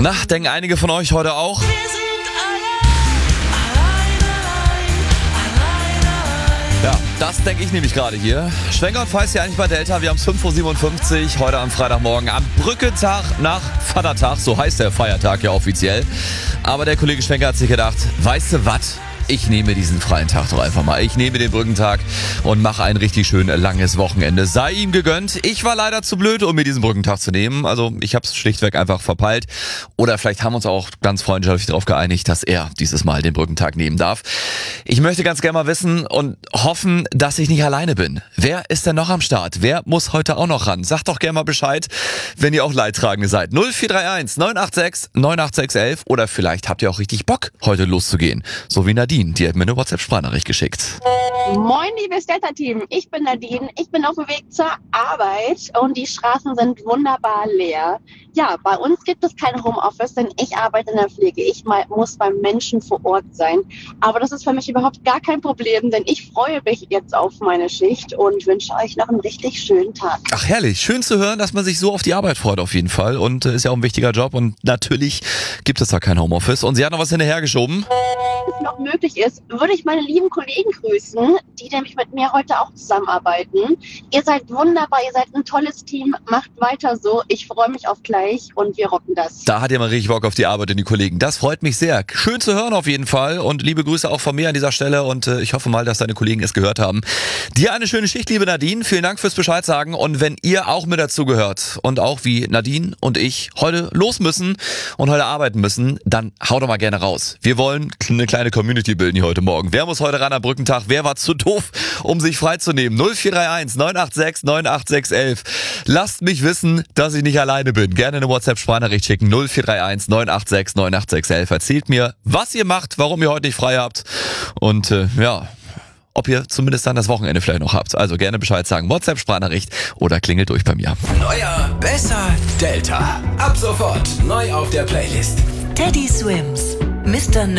Na, denken einige von euch heute auch? Ja, das denke ich nämlich gerade hier. Schwenker und Feist hier eigentlich bei Delta. Wir haben es 5.57 Uhr heute am Freitagmorgen. Am Brückentag nach Vatertag. So heißt der Feiertag ja offiziell. Aber der Kollege Schwenker hat sich gedacht, weißt du was? Ich nehme diesen freien Tag doch einfach mal. Ich nehme den Brückentag und mache ein richtig schön langes Wochenende. Sei ihm gegönnt. Ich war leider zu blöd, um mir diesen Brückentag zu nehmen. Also ich habe es schlichtweg einfach verpeilt. Oder vielleicht haben wir uns auch ganz freundschaftlich darauf geeinigt, dass er dieses Mal den Brückentag nehmen darf. Ich möchte ganz gerne mal wissen und hoffen, dass ich nicht alleine bin. Wer ist denn noch am Start? Wer muss heute auch noch ran? Sagt doch gerne mal Bescheid, wenn ihr auch Leidtragende seid. 0431 986 98611 oder vielleicht habt ihr auch richtig Bock, heute loszugehen. So wie Nadine. Die hat mir eine WhatsApp-Sprachnachricht geschickt. Moin, liebes Delta-Team. Ich bin Nadine. Ich bin auf dem Weg zur Arbeit und die Straßen sind wunderbar leer. Ja, bei uns gibt es kein Homeoffice, denn ich arbeite in der Pflege. Ich muss beim Menschen vor Ort sein. Aber das ist für mich überhaupt gar kein Problem, denn ich freue mich jetzt auf meine Schicht und wünsche euch noch einen richtig schönen Tag. Ach herrlich, schön zu hören, dass man sich so auf die Arbeit freut auf jeden Fall. Und ist ja auch ein wichtiger Job und natürlich gibt es da kein Homeoffice. Und sie hat noch was hinterhergeschoben. Wenn es noch möglich ist, würde ich meine lieben Kollegen grüßen, die nämlich mit mir heute auch zusammenarbeiten. Ihr seid wunderbar, ihr seid ein tolles Team, macht weiter so. Ich freue mich auf gleich und wir rocken das. Da hat ihr mal richtig Bock auf die Arbeit und die Kollegen. Das freut mich sehr. Schön zu hören auf jeden Fall und liebe Grüße auch von mir an dieser Stelle und ich hoffe mal, dass deine Kollegen es gehört haben. Dir eine schöne Schicht, liebe Nadine. Vielen Dank fürs Bescheid sagen und wenn ihr auch mit dazu gehört und auch wie Nadine und ich heute los müssen und heute arbeiten müssen, dann haut doch mal gerne raus. Wir wollen eine kleine Community bilden hier heute Morgen. Wer muss heute ran am Brückentag? Wer war zu doof, um sich freizunehmen? 0431 986 98611. Lasst mich wissen, dass ich nicht alleine bin. Gerne eine WhatsApp-Sprachnachricht schicken. 0431 986 98611. Erzählt mir, was ihr macht, warum ihr heute nicht frei habt und ob ihr zumindest dann das Wochenende vielleicht noch habt. Also gerne Bescheid sagen. WhatsApp-Sprachnachricht oder klingelt durch bei mir. Neuer, besser, Delta. Ab sofort neu auf der Playlist. Teddy Swims, Mr.